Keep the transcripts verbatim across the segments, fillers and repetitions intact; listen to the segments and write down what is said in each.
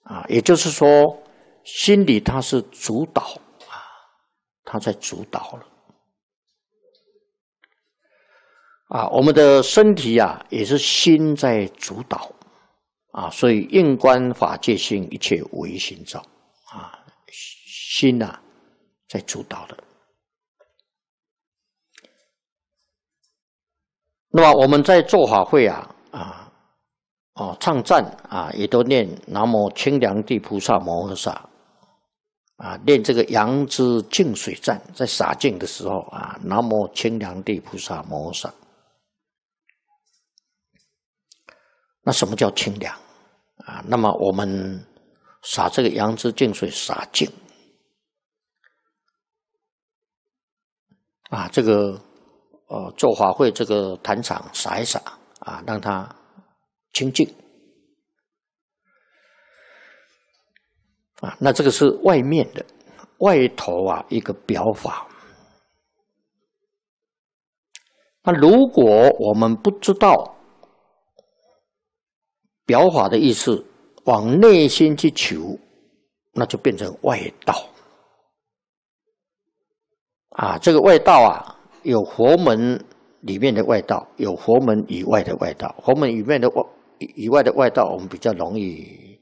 啊，也就是说，心理它是主导啊，它在主导了啊。我们的身体啊，也是心在主导啊，所以应观法界性，一切唯心造啊，心啊在主导的。那么我们在做法会啊啊哦唱赞啊，也都念南无清凉地菩萨摩诃萨啊，念这个杨枝净水赞，在洒净的时候啊，南无清凉地菩萨摩诃萨。那什么叫清凉啊？那么我们洒这个杨枝净水洒净啊，这个。呃，做法会这个坛场洒一洒啊，让它清净啊。那这个是外面的，外头啊一个表法。那如果我们不知道表法的意思，往内心去求，那就变成外道啊。这个外道啊。有佛门里面的外道，有佛门以外的外道。佛门以外的外以外的外道，我们比较容易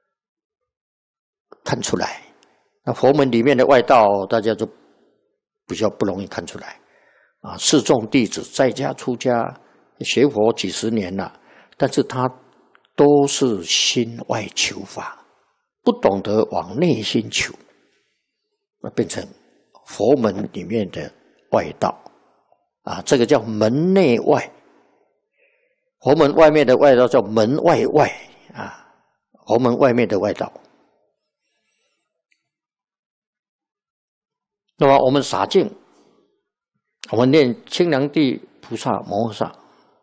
看出来。那佛门里面的外道，大家就比较不容易看出来。啊，示众弟子在家出家学佛几十年了，但是他都是心外求法，不懂得往内心求，那变成佛门里面的外道。啊，这个叫门内外，佛门外面的外道叫门外外啊，佛门外面的外道。那么我们洒净，我们念清凉地菩萨摩诃萨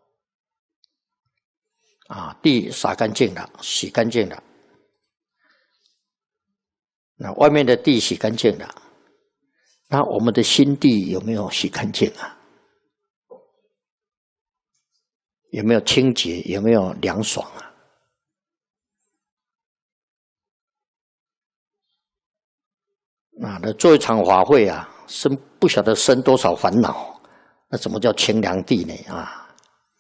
啊，地洒干净了，洗干净了，那外面的地洗干净了，那我们的心地有没有洗干净啊？有没有清洁？有没有凉爽啊？啊，那做一场法会啊，生不晓得生多少烦恼，那怎么叫清凉地呢？啊，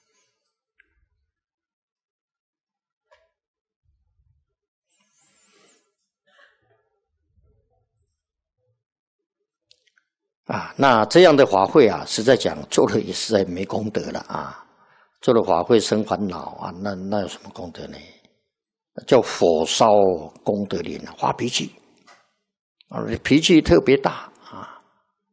啊，那这样的法会啊，实在讲做了也实在没功德了啊。做了法会生烦恼啊，那那有什么功德呢？叫火烧功德林啊，发脾气啊，脾气特别大啊。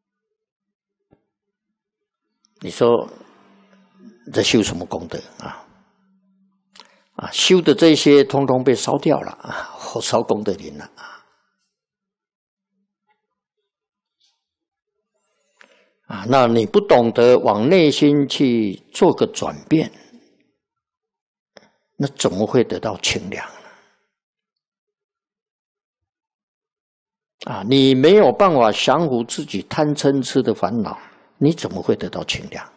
你说这修什么功德啊？啊，修的这些通通被烧掉了啊，火烧功德林了啊。啊，那你不懂得往内心去做个转变，那怎么会得到清凉呢？啊，你没有办法降服自己贪嗔痴的烦恼，你怎么会得到清凉？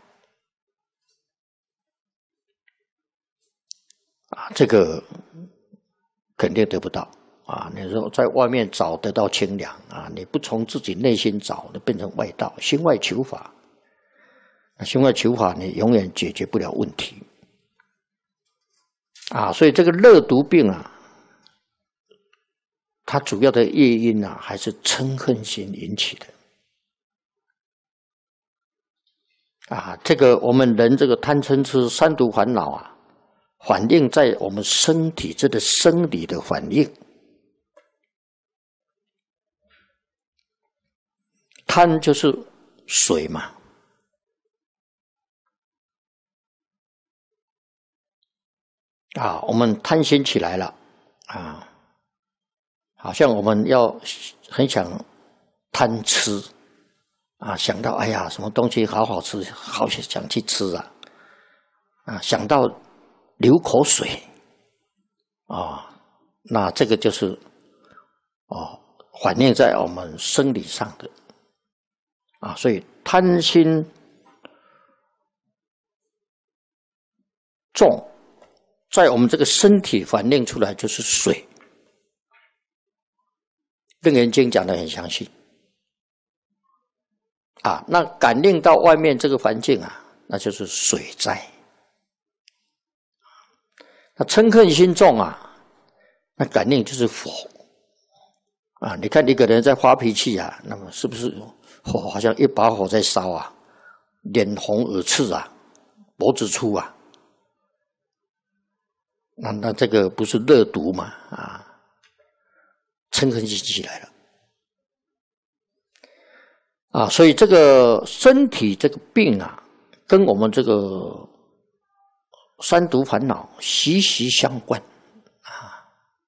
啊，这个肯定得不到。啊，你说在外面找得到清凉啊，你不从自己内心找，就变成外道，心外求法。那心外求法，你永远解决不了问题。啊，所以这个热毒病啊，它主要的业因啊，还是嗔恨心引起的。啊，这个我们人这个贪嗔痴三毒烦恼啊，反映在我们身体这个生理的反应。贪就是水嘛，啊，我们贪心起来了，啊，好像我们要很想贪吃，啊，想到哎呀，什么东西好好吃，好想去吃啊，啊，想到流口水，啊，那这个就是哦，反映在我们生理上的。啊，所以贪心重，在我们这个身体反映出来就是水楞严经讲得很详细啊。那感应到外面这个环境啊，那就是水灾。那嗔恨心重啊，那感应就是火啊。你看一个人在发脾气啊，那么是不是火好像一把火在烧啊，脸红耳赤啊，脖子粗啊？那那这个不是热毒嘛？啊，嗔恨心起来了啊。所以这个身体这个病啊，跟我们这个三毒烦恼息息相关啊，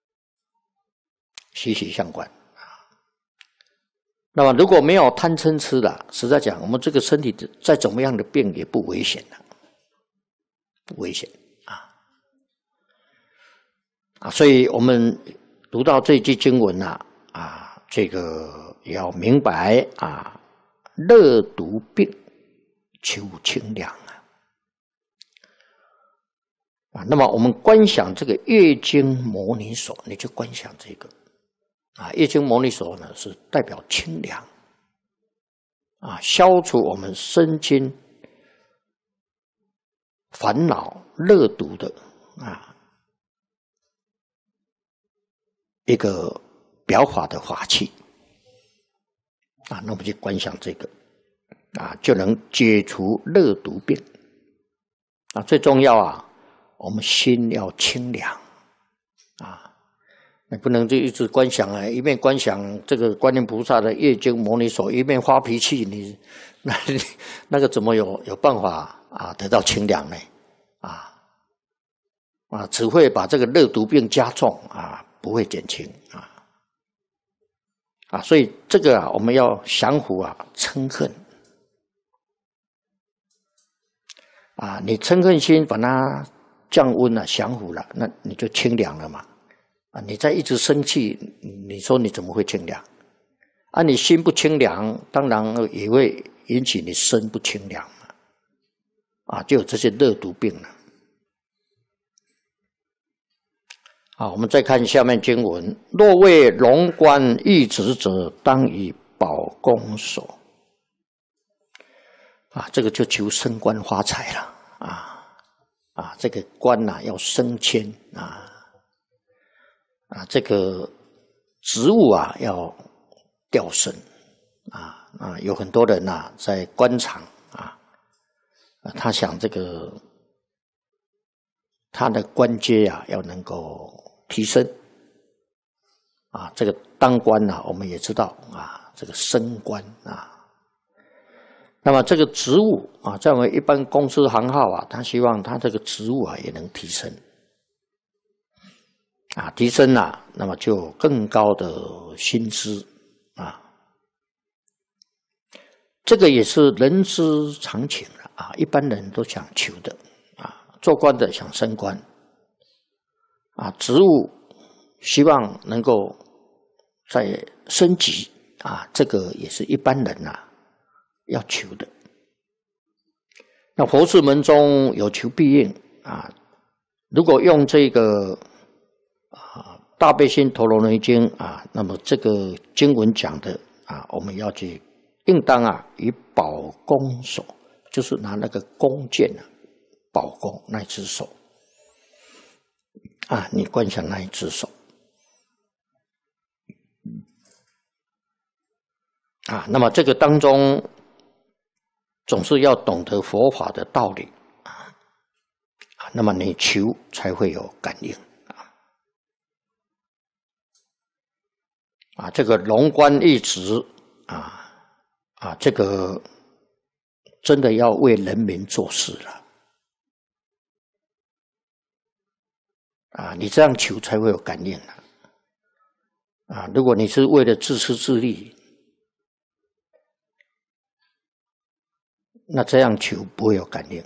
息息相关啊。那么如果没有贪嗔痴的，实在讲，我们这个身体再怎么样的病也不危险的，不危险啊啊！所以我们读到这句经文啊啊，这个也要明白啊，乐毒病，求清凉。啊，那么我们观想这个月经摩尼所，你就观想这个啊，月经摩尼所呢是代表清凉啊，消除我们身心烦恼热毒的啊一个表法的法器啊，那我们就观想这个啊，就能解除热毒病啊，最重要啊。我们心要清凉啊，你不能就一直观想啊，一面观想这个观音菩萨的月经摩尼所，一面发脾气，你那那个怎么有有办法啊得到清凉呢？啊啊，只会把这个热毒病加重啊，不会减轻啊啊，所以这个啊，我们要降伏啊嗔恨啊，你嗔恨心把它降温了，降伏了，那你就清凉了嘛。啊，你再一直生气，你说你怎么会清凉？啊，你心不清凉，当然也会引起你身不清凉嘛。啊，就有这些热毒病了。好，我们再看下面经文：若为龙冠玉质者，当以宝弓手。啊，这个就求升官发财了啊。啊，这个官呐、啊、要升迁啊，啊，这个职务啊要调升啊啊，有很多人呐、啊、在官场啊，他想这个他的官阶啊要能够提升啊，这个当官呐、啊、我们也知道啊，这个升官啊。那么这个职务啊，在我们一般公司行号啊，他希望他这个职务啊也能提升，啊，提升啊，那么就更高的薪资啊，这个也是人之常情了啊，一般人都想求的啊，做官的想升官啊，职务希望能够再升级啊，这个也是一般人啊要求的。那佛事门中有求必应啊，如果用这个啊大悲心陀罗尼经啊，那么这个经文讲的啊，我们要去应当啊以宝弓手，就是拿那个弓箭啊，宝弓那一只手啊，你观想那一只手啊，那么这个当中总是要懂得佛法的道理啊，那么你求才会有感应啊。啊，这个龙冠一职啊啊，这个真的要为人民做事了啊！你这样求才会有感应啊！啊，如果你是为了自私自利，那这样求不会有感应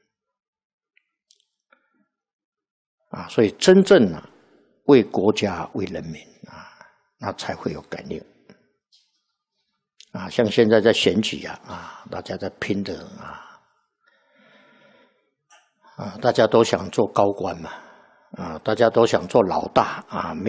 啊！所以真正啊，为国家、为人民啊，那才会有感应啊！像现在在选举啊，啊，大家在拼的啊，啊，大家都想做高官嘛，啊，大家都想做老大啊，没